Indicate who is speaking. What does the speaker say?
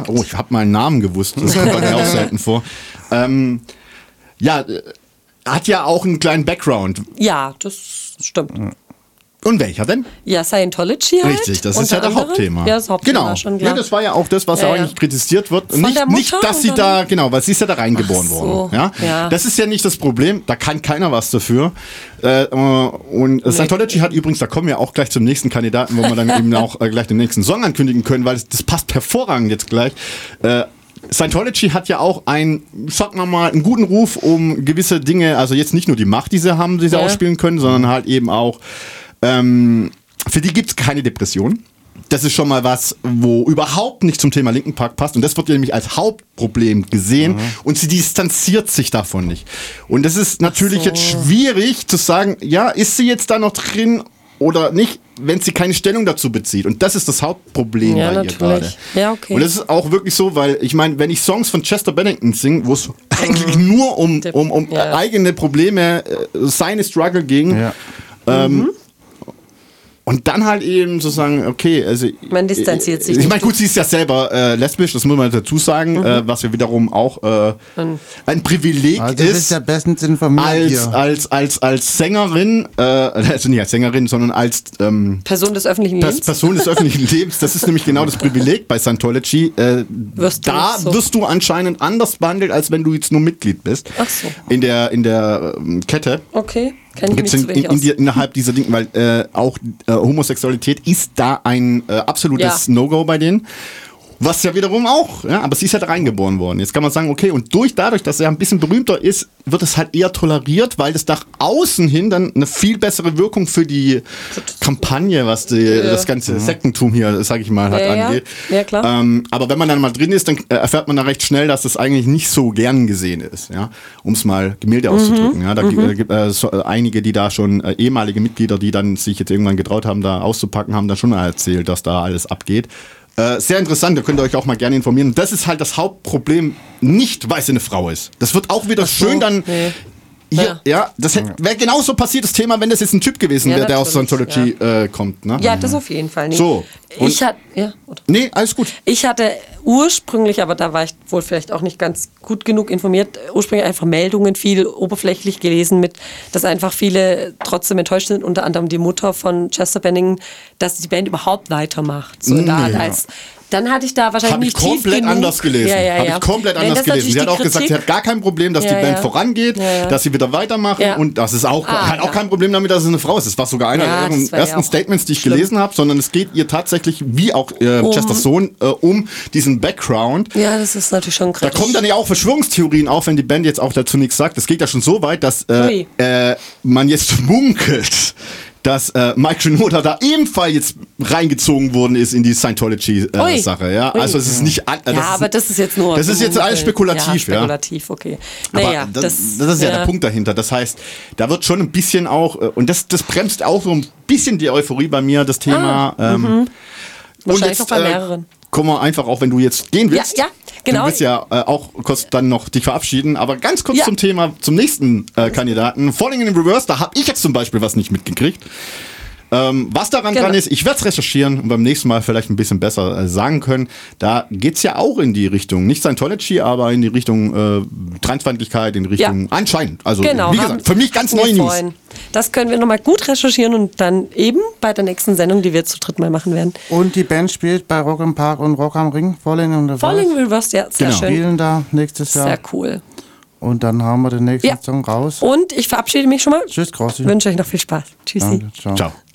Speaker 1: Oh, ich habe mal einen Namen gewusst. Das kommt bei mir auch selten vor. Hat ja auch einen kleinen Background.
Speaker 2: Ja, das stimmt.
Speaker 1: Und welcher denn?
Speaker 2: Ja, Scientology halt.
Speaker 1: Richtig, das ist ja das Hauptthema.
Speaker 2: Ja, das Hauptthema
Speaker 1: genau.
Speaker 2: schon, klar.
Speaker 1: Ja, das war ja auch das, was eigentlich kritisiert wird.
Speaker 2: Von der Mutter
Speaker 1: nicht, dass sie da, genau, weil sie ist ja da reingeboren
Speaker 2: so,
Speaker 1: worden. Ja?
Speaker 2: ja.
Speaker 1: Das ist ja nicht das Problem, da kann keiner was dafür. Und Scientology hat übrigens, da kommen wir auch gleich zum nächsten Kandidaten, wo wir dann eben auch gleich den nächsten Song ankündigen können, weil das passt hervorragend jetzt gleich. Scientology hat ja auch einen guten Ruf um gewisse Dinge, also jetzt nicht nur die Macht, die sie haben, die sie ausspielen können, sondern halt eben auch für die gibt es keine Depression. Das ist schon mal was, wo überhaupt nicht zum Thema Linkin Park passt. Und das wird ja nämlich als Hauptproblem gesehen. Und sie distanziert sich davon nicht. Und das ist natürlich jetzt schwierig zu sagen, ja, ist sie jetzt da noch drin oder nicht, wenn sie keine Stellung dazu bezieht. Und das ist das Hauptproblem bei ihr gerade.
Speaker 2: Ja, okay.
Speaker 1: Und das ist auch wirklich so, weil ich meine, wenn ich Songs von Chester Bennington singe, wo es eigentlich nur um eigene Probleme, seine Struggle ging, und dann halt eben so sagen, okay, also
Speaker 2: man distanziert sich.
Speaker 1: Ich meine, gut, sie ist ja selber lesbisch, das muss man dazu sagen, was ja wiederum auch ein Privileg
Speaker 3: also
Speaker 1: ist.
Speaker 3: Du bist ja bestens informiert
Speaker 1: als Sängerin, also nicht als Sängerin, sondern als
Speaker 2: Person des öffentlichen Lebens.
Speaker 1: Person des öffentlichen Lebens. Das ist nämlich genau das Privileg bei Scientology. Wirst du anscheinend anders behandelt, als wenn du jetzt nur Mitglied bist.
Speaker 2: Ach so.
Speaker 1: In der Kette.
Speaker 2: Okay. Gibt es
Speaker 1: innerhalb dieser Dinge, weil auch Homosexualität ist da ein absolutes No-Go bei denen. Was ja wiederum auch, aber sie ist halt reingeboren worden. Jetzt kann man sagen, okay, und dadurch, dass er ein bisschen berühmter ist, wird es halt eher toleriert, weil das nach außen hin dann eine viel bessere Wirkung für die Kampagne, was das ganze Sektentum hier, sag ich mal, angeht.
Speaker 2: Ja, klar.
Speaker 1: Aber wenn man dann mal drin ist, dann erfährt man da recht schnell, dass das eigentlich nicht so gern gesehen ist, um es mal milde auszudrücken. Ja. Da gibt es einige, die da schon ehemalige Mitglieder, die dann sich jetzt irgendwann getraut haben, da auszupacken, haben da schon erzählt, dass da alles abgeht. Sehr interessant, da könnt ihr euch auch mal gerne informieren. Und das ist halt das Hauptproblem, nicht weil sie eine Frau ist. Das wird auch wieder schön dann... Das wäre genauso passiert, das Thema, wenn das jetzt ein Typ gewesen wäre, der aus Scientology kommt. Ne?
Speaker 2: Ja, das auf jeden Fall nicht.
Speaker 1: So. Nee, alles gut.
Speaker 2: Ich hatte ursprünglich, aber da war ich wohl vielleicht auch nicht ganz gut genug informiert, ursprünglich einfach Meldungen, viel oberflächlich gelesen, dass einfach viele trotzdem enttäuscht sind, unter anderem die Mutter von Chester Bennington, dass die Band überhaupt weitermacht. So dann hatte ich da wahrscheinlich nicht tief genug.
Speaker 1: Anders gelesen. Habe ich komplett anders gelesen. Sie hat auch gesagt, sie hat gar kein Problem, dass die Band vorangeht, dass sie wieder weitermachen und das ist auch, hat auch kein Problem damit, dass es eine Frau ist. Das war sogar einer der ersten Statements, die ich gelesen habe, sondern es geht ihr tatsächlich, wie auch Chesters Sohn, um diesen Background.
Speaker 2: Ja, das ist natürlich schon kritisch.
Speaker 1: Da kommen dann ja auch Verschwörungstheorien auf, wenn die Band jetzt auch dazu nichts sagt. Das geht ja schon so weit, dass man jetzt munkelt, dass Mike Shinoda da ebenfalls jetzt reingezogen worden ist in die Scientology-Sache. Also es ist nicht...
Speaker 2: aber das ist jetzt nur...
Speaker 1: Das ist jetzt alles spekulativ.
Speaker 2: Ja, spekulativ, okay.
Speaker 1: Aber das ist ja der Punkt dahinter. Das heißt, da wird schon ein bisschen auch... Und das bremst auch so ein bisschen die Euphorie bei mir, das Thema.
Speaker 2: Wahrscheinlich auch bei mehreren.
Speaker 1: Kommen wir einfach, auch wenn du jetzt gehen willst.
Speaker 2: Ja, genau.
Speaker 1: Du willst ja auch kurz dann noch dich verabschieden, aber ganz kurz zum Thema, zum nächsten Kandidaten. Falling in Reverse, da habe ich jetzt zum Beispiel was nicht mitgekriegt. Was daran dran ist, ich werde es recherchieren und beim nächsten Mal vielleicht ein bisschen besser sagen können. Da geht es ja auch in die Richtung, nicht Scientology, aber in die Richtung Transfeindlichkeit, in die Richtung anscheinend. Also wie gesagt, für mich ganz neue News.
Speaker 2: Das können wir nochmal gut recherchieren und dann eben bei der nächsten Sendung, die wir zu dritt mal machen werden.
Speaker 3: Und die Band spielt bei Rock im Park und Rock am Ring, Falling in Reverse.
Speaker 2: Falling in Reverse, ja, sehr schön.
Speaker 3: Spielen da nächstes Jahr.
Speaker 2: Sehr cool.
Speaker 3: Und dann haben wir den nächsten Song raus.
Speaker 2: Und ich verabschiede mich schon mal.
Speaker 3: Tschüss, Grossi.
Speaker 2: Wünsche euch noch viel Spaß. Tschüssi.
Speaker 3: Danke, ciao.